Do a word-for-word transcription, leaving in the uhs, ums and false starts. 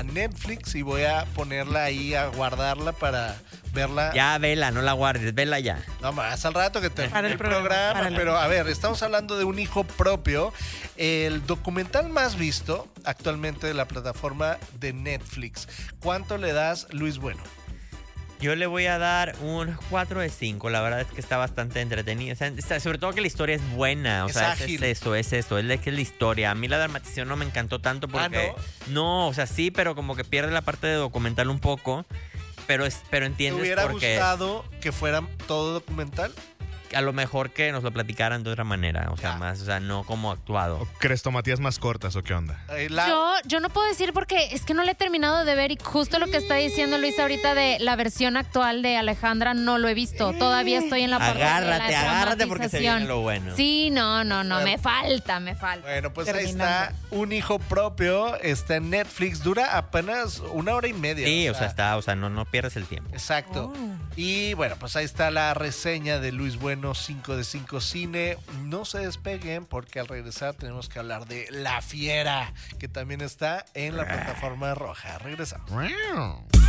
Netflix y voy a ponerla ahí a guardarla para verla. Ya, vela, no la guardes, vela ya. No más al rato que te Para el el programa, programa, para el- pero a ver, estamos hablando de un hijo propio. El documental más visto actualmente de la plataforma de Netflix. ¿Cuánto le das, Luis Bueno? Yo le voy a dar un cuatro de cinco. La verdad es que está bastante entretenido. O sea, está- sobre todo que la historia es buena. O Es sea, es, ágil. es eso, es eso. Es la, que es la historia. A mí la dramatización no me encantó tanto porque... ¿Ah, no? o sea, sí, pero como que pierde la parte de documental un poco. Pero, es, pero ¿Te entiendes hubiera por qué. gustado que fuera todo documental? A lo mejor que nos lo platicaran de otra manera. O sea, Ya. más, o sea, no como actuado. ¿O crestomatías más cortas o qué onda? Eh, la- Yo, yo no puedo decir porque es que no le he terminado de ver y justo lo que está diciendo Luis ahorita de la versión actual de Alejandra no lo he visto. Todavía estoy en la parte Agárrate, de la agárrate porque se viene dramatización. lo bueno. Sí, no, no, no, me falta, me falta. Bueno, pues ahí Terminando. está, Un hijo propio, está en Netflix, dura apenas una hora y media. Sí, o sea, está, o sea, no, no pierdes el tiempo. Exacto. Y bueno, pues ahí está la reseña de Luis Bueno, cinco de cinco Cine. No se despeguen porque al regresar tenemos que hablar de La Fiera, que también está en la plataforma roja. Regresamos.